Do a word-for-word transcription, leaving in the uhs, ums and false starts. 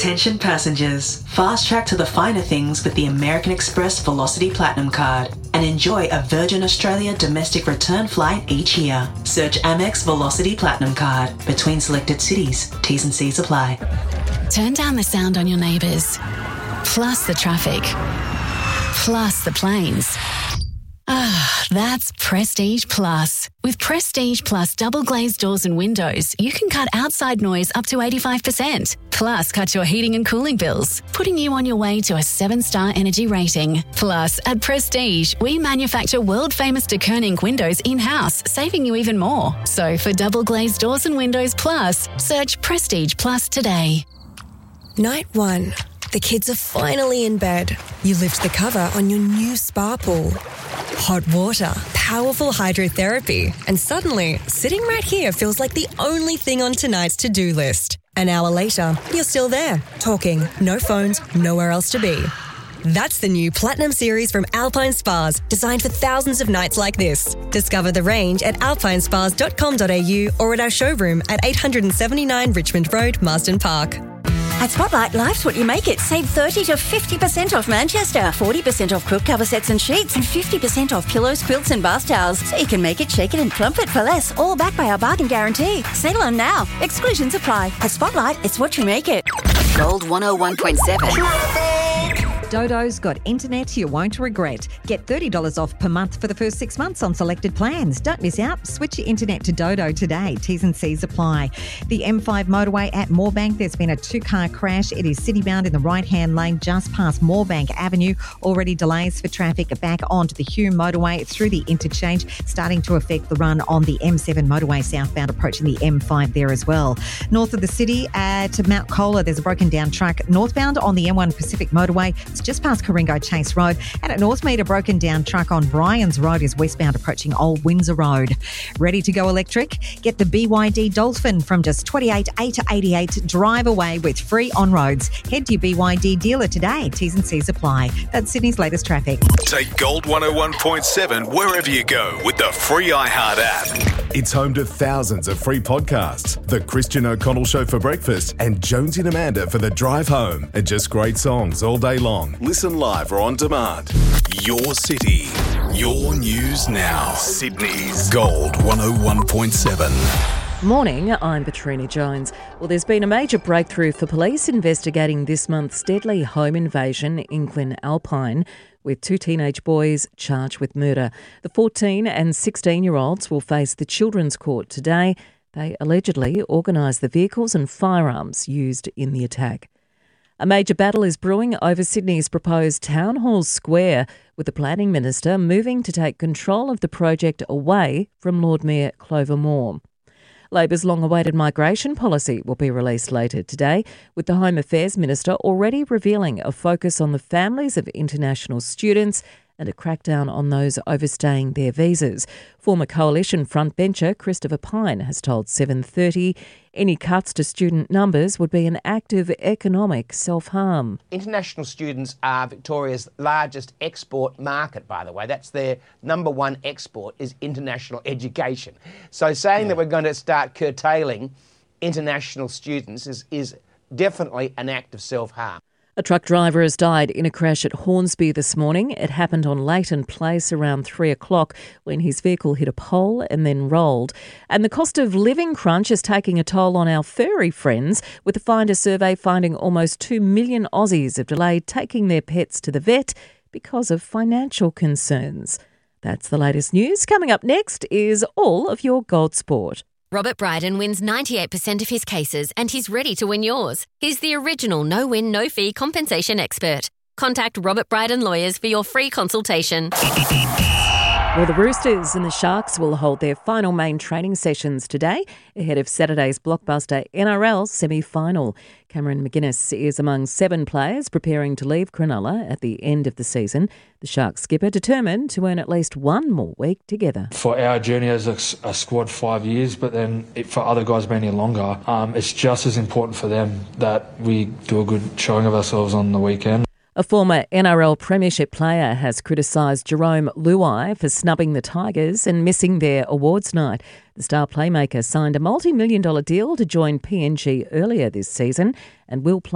Attention passengers, fast track to the finer things with the American Express Velocity Platinum Card and enjoy a Virgin Australia domestic return flight each year. Search Amex Velocity Platinum Card between selected cities. T's and C's apply. Turn down the sound on your neighbours, plus the traffic, plus the planes. Ah, that's Prestige Plus. With Prestige Plus double glazed doors and windows, you can cut outside noise up to eighty-five percent. Plus, cut your heating and cooling bills, putting you on your way to a seven-star energy rating. Plus, at Prestige, we manufacture world-famous de Koning windows in-house, saving you even more. So, for double glazed doors and windows plus, search Prestige Plus today. Night one. The kids are finally in bed. You lift the cover on your new spa pool. Hot water, powerful hydrotherapy, and suddenly, sitting right here feels like the only thing on tonight's to-do list. An hour later, you're still there, talking, no phones, nowhere else to be. That's the new Platinum Series from Alpine Spas, designed for thousands of nights like this. Discover the range at alpine spas dot com dot a u or at our showroom at eight seventy-nine Richmond Road, Marsden Park. At Spotlight, life's what you make it. Save thirty to fifty percent off Manchester, forty percent off quilt cover sets and sheets, and fifty percent off pillows, quilts and bath towels. So you can make it, shake it and plump it for less, all backed by our bargain guarantee. Sale on now. Exclusions apply. At Spotlight, it's what you make it. Gold one oh one point seven. Dodo's got internet you won't regret. Get thirty dollars off per month for the first six months on selected plans. Don't miss out. Switch your internet to Dodo today. T's and C's apply. The M five motorway at Moorebank, there's been a two-car crash. It is city-bound in the right-hand lane just past Moorebank Avenue. Already delays for traffic back onto the Hume motorway through the interchange, starting to affect the run on the M seven motorway southbound, approaching the M five there as well. North of the city at Mount Colah, there's a broken-down truck northbound on the M one Pacific motorway. It's just past Coringo Chase Road. And at Northmead, a broken down truck on Bryans Road is westbound approaching Old Windsor Road. Ready to go electric? Get the B Y D Dolphin from just twenty-eight eight to eighty-eight. Drive away with free on-roads. Head to your B Y D dealer today. T's and C's apply. That's Sydney's latest traffic. Take Gold one oh one point seven wherever you go with the free iHeart app. It's home to thousands of free podcasts. The Christian O'Connell Show for breakfast and Jonesy and Amanda for the drive home. And just great songs all day long. Listen live or on demand. Your city, your news now. Sydney's Gold one oh one point seven. Morning, I'm Petrina Jones. Well, there's been a major breakthrough for police investigating this month's deadly home invasion in Glen Alpine, with two teenage boys charged with murder. The fourteen and sixteen-year-olds will face the Children's Court today. They allegedly organised the vehicles and firearms used in the attack. A major battle is brewing over Sydney's proposed Town Hall Square, with the Planning Minister moving to take control of the project away from Lord Mayor Clover Moore. Labor's long-awaited migration policy will be released later today, with the Home Affairs Minister already revealing a focus on the families of international students and a crackdown on those overstaying their visas. Former Coalition frontbencher Christopher Pyne has told seven thirty any cuts to student numbers would be an act of economic self-harm. International students are Victoria's largest export market, by the way. That's their number one export, is international education. So saying yeah. that we're going to start curtailing international students is, is definitely an act of self-harm. A truck driver has died in a crash at Hornsby this morning. It happened on Leighton Place around three o'clock when his vehicle hit a pole and then rolled. And the cost of living crunch is taking a toll on our furry friends, with the Finder survey finding almost two million Aussies have delayed taking their pets to the vet because of financial concerns. That's the latest news. Coming up next is all of your Gold Sport. Robert Bryden wins ninety-eight percent of his cases and he's ready to win yours. He's the original no-win, no-fee compensation expert. Contact Robert Bryden Lawyers for your free consultation. Well, the Roosters and the Sharks will hold their final main training sessions today ahead of Saturday's blockbuster N R L semi-final. Cameron McGuinness is among seven players preparing to leave Cronulla at the end of the season. The Sharks skipper determined to earn at least one more week together. For our journey as a, a squad, five years, but then it, for other guys being here longer, um, it's just as important for them that we do a good showing of ourselves on the weekend. A former N R L Premiership player has criticised Jerome Luai for snubbing the Tigers and missing their awards night. The star playmaker signed a multi-million dollar deal to join P N G earlier this season and will play